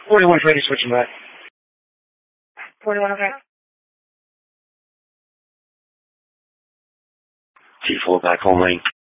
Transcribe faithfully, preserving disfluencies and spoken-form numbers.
forty-one Freddy switching back. forty-one, okay. T four back home lane.